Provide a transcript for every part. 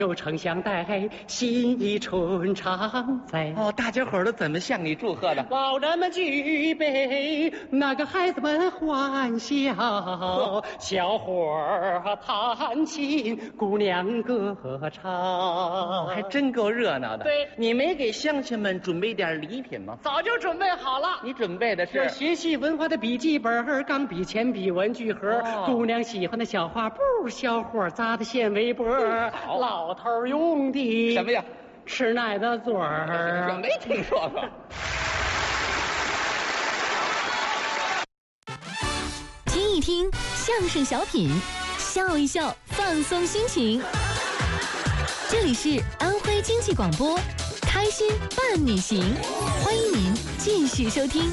有丞相带，新衣春常在。 哦，大家伙都怎么向你祝贺的？ 老人们举杯，那个孩子们欢笑，小伙儿弹琴，姑娘歌唱， 还真够热闹的。 对， 你没给乡亲们准备点礼品吗？ 早就准备好了。 你准备的有是学习文化的笔记本、钢笔、铅笔、文具盒，姑娘喜欢的小花布，小伙扎的线围脖，老头用的什么呀？ 吃奶的嘴儿。 我没听说过。 听一听相声小品，笑一笑，放松心情。这里是安徽经济广播，开心伴你行，欢迎您继续收听。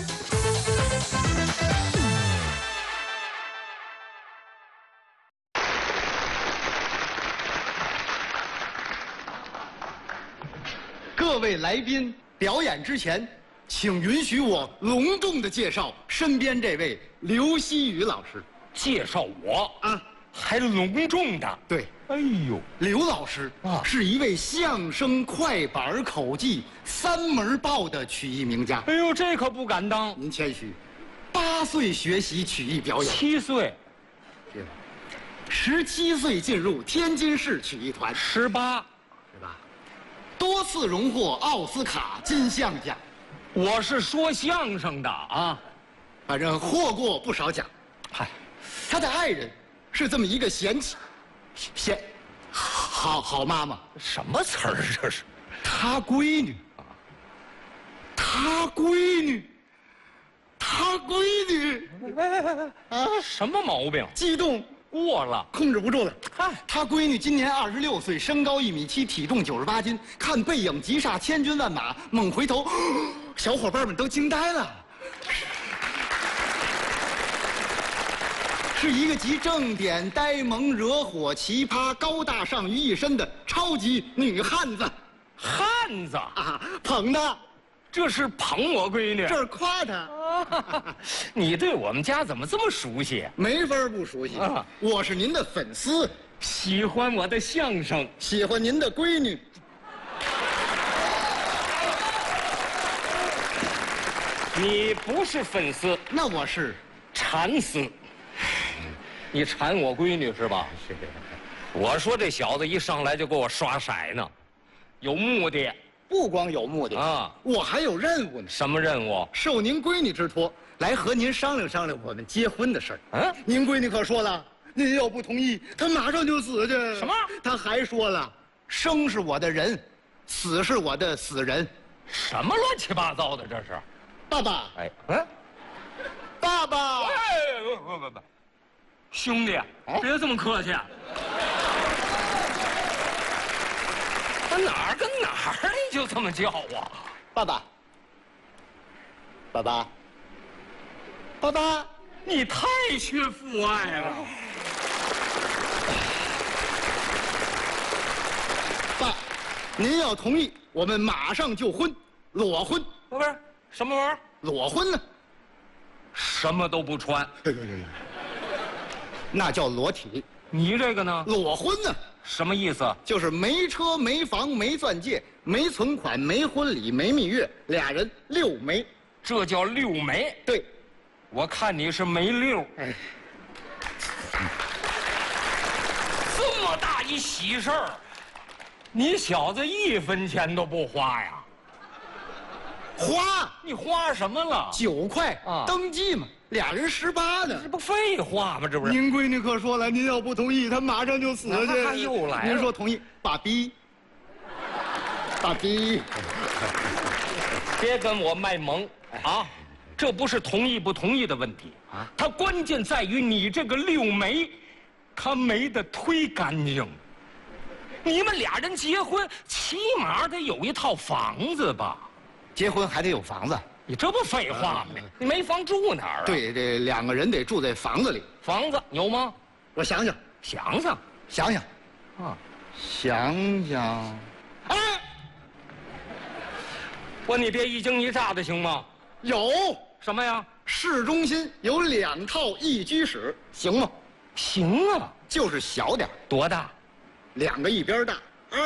各位来宾，表演之前，请允许我隆重的介绍身边这位刘希宇老师。 介绍我啊，还隆重的。 对， 哎呦， 刘老师啊是一位相声、快板、口技三门报的曲艺名家。 哎呦，这可不敢当。 您谦虚，8岁学习曲艺表演 7岁 ，17岁进入天津市曲艺团， 18， 是吧？多次荣获奥斯卡金像奖， 我是说相声的啊。 反正获过不少奖。 嗨， 他的爱人是这么一个好妈妈。 什么词儿这是？ 他闺女， 什么毛病？ 激动过了。 控制不住了。 嗨， 他闺女今年26岁，身高1米7，体重98斤。看背影急煞，千军万马，猛回头，小伙伴们都惊呆了。是一个集正点、呆萌、惹火、奇葩、高大上于一身的超级女汉子汉子， 啊！捧的， 这是捧我闺女。 这是夸她。 啊，你对我们家怎么这么熟悉？ 没法不熟悉啊！ 我是您的粉丝， 喜欢我的相声。 喜欢您的闺女。 你不是粉丝， 那我是馋丝。你馋我闺女是吧？是。我说这小子一上来就给我刷色呢，有目的不光有目的啊， 我还有任务呢。 什么任务？ 受您闺女之托，来和您商量商量我们结婚的事儿。 嗯， 您闺女可说了，您要不同意，她马上就死去。 什么？ 她还说了，生是我的人，死是我的死人。 什么乱七八糟的这是？ 爸爸， 哎， 爸爸， 哎，不，兄弟，别这么客气。哪儿跟哪儿你就这么叫啊？ 爸爸，爸爸，爸爸， 你太缺父爱了。 爸，您要同意，我们马上就婚，裸婚。 不是什么玩意儿？ 裸婚呢？ 什么都不穿。 那叫裸体。 你这个呢？ 裸婚呢？ 什么意思？ 就是没车、没房、没钻戒、没存款、没婚礼、没蜜月，俩人6没。 这叫6没。 对， 我看你是没6。 哎， 这么大一喜事儿，你小子1分钱都不花呀？ 花你花什么了 9块啊登记嘛，俩人18呢。 这不废话吗？这不是？ 您闺女可说了，您要不同意，她马上就死去。 啊又来了您说同意？爸比，爸比， 别跟我卖萌啊！这不是同意不同意的问题啊，它关键在于你这个6没，他没得忒干净。你们俩人结婚，起码得有一套房子吧？ 结婚还得有房子。 你这不废话吗？你没房住哪儿啊？， 对，这2个人得住在房子里。 房子有吗？ 我想想， 想想想想， 啊， 想想，哎， 你别一惊一乍的行吗？ 有什么呀？ 市中心有2套1居室，行吗？ 行啊， 就是小点儿多大？ 2个一边大。